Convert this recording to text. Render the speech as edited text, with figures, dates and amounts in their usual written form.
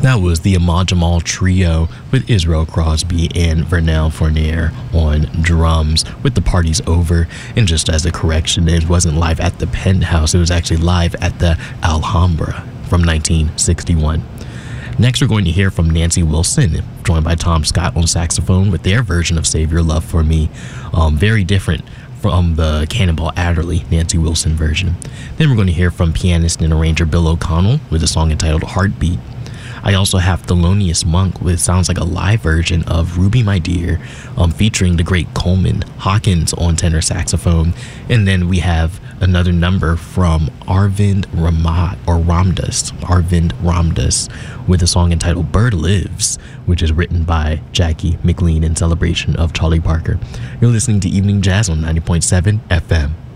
That was the Ahmad Jamal Trio with Israel Crosby and Vernell Fournier on drums with The Party's Over. And just as a correction, it wasn't live at the Penthouse, it was actually live at the Alhambra from 1961. Next, we're going to hear from Nancy Wilson, joined by Tom Scott on saxophone with their version of Save Your Love for Me. Very different from the Cannonball Adderley Nancy Wilson version. Then we're going to hear from pianist and arranger Bill O'Connell with a song entitled Heartbeat. I also have Thelonious Monk with sounds like a live version of Ruby My Dear, featuring the great Coleman Hawkins on tenor saxophone. And then we have another number from Arvind Ramdas with a song entitled Bird Lives, which is written by Jackie McLean in celebration of Charlie Parker. You're listening to Evening Jazz on 90.7 FM.